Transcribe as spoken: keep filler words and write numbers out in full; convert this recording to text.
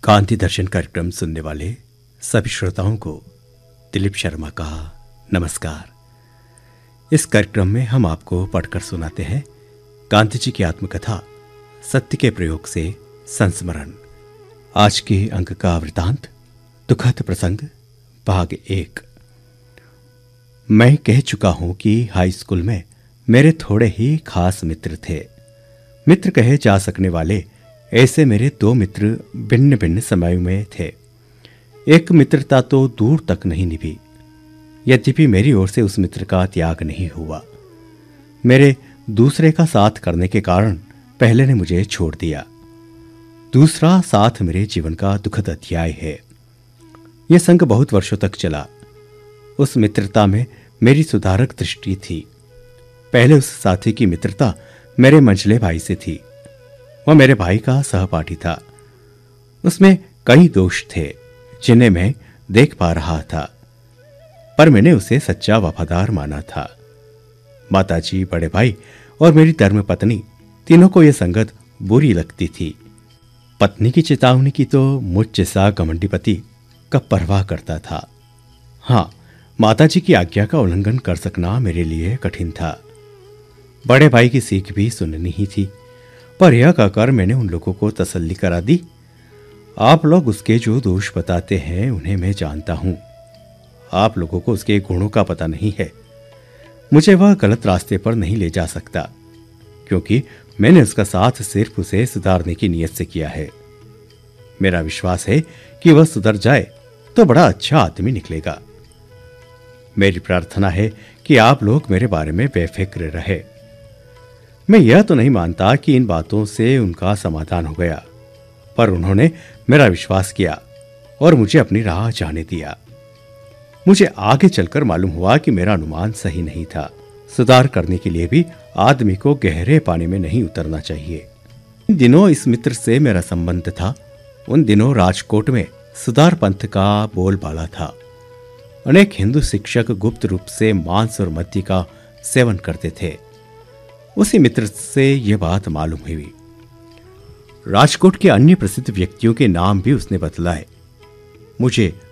कांति दर्शन कार्यक्रम सुनने वाले सभी श्रोताओं को दिलीप शर्मा का नमस्कार। इस कार्यक्रम में हम आपको पढ़कर सुनाते हैं कांति जी की आत्मकथा सत्य के प्रयोग से संस्मरण। आज के अंक का वृतांत दुखद प्रसंग भाग एक। मैं कह चुका हूं कि हाई स्कूल में मेरे थोड़े ही खास मित्र थे। मित्र कहे जा सकने वाले ऐसे मेरे दो मित्र भिन्न भिन्न समयों में थे। एक मित्रता तो दूर तक नहीं निभी, यद्यपि मेरी ओर से उस मित्र का त्याग नहीं हुआ। मेरे दूसरे का साथ करने के कारण पहले ने मुझे छोड़ दिया। दूसरा साथ मेरे जीवन का दुखद अध्याय है। यह संग बहुत वर्षों तक चला। उस मित्रता में मेरी सुधारक दृष्टि थी। पहले उस साथी की मित्रता मेरे मंझले भाई से थी। वह मेरे भाई का सहपाठी था। उसमें कई दोष थे जिन्हें मैं देख पा रहा था, पर मैंने उसे सच्चा वफादार माना था। माताजी, बड़े भाई और मेरी धर्मपत्नी तीनों को यह संगत बुरी लगती थी। पत्नी की चेतावनी की तो मुझ जैसा घमंडी पति कब परवाह करता था। हाँ, माताजी की आज्ञा का उल्लंघन कर सकना मेरे लिए कठिन था। बड़े भाई की सीख भी सुननी ही थी, पर यह कहकर मैंने उन लोगों को तसल्ली करा दी, आप लोग उसके जो दोष बताते हैं उन्हें मैं जानता हूं। आप लोगों को उसके गुणों का पता नहीं है। मुझे वह गलत रास्ते पर नहीं ले जा सकता, क्योंकि मैंने उसका साथ सिर्फ उसे सुधारने की नीयत से किया है। मेरा विश्वास है कि वह सुधर जाए तो बड़ा अच्छा आदमी निकलेगा। मेरी प्रार्थना है कि आप लोग मेरे बारे में बेफिक्र रहे। मैं यह तो नहीं मानता कि इन बातों से उनका समाधान हो गया, पर उन्होंने मेरा विश्वास किया और मुझे अपनी राह जाने दिया। मुझे आगे चलकर मालूम हुआ कि मेरा अनुमान सही नहीं था। सुधार करने के लिए भी आदमी को गहरे पानी में नहीं उतरना चाहिए। इन दिनों इस मित्र से मेरा संबंध था। उन दिनों राजकोट में सुधार पंथ का बोलबाला था। अनेक हिंदू शिक्षक गुप्त रूप से मांस और मद्य का सेवन करते थे। उसी मित्र से यह बात मालूम हुई। राजकोट के अन्य प्रसिद्ध व्यक्तियों के नाम भी उसने बतलाए। मुझे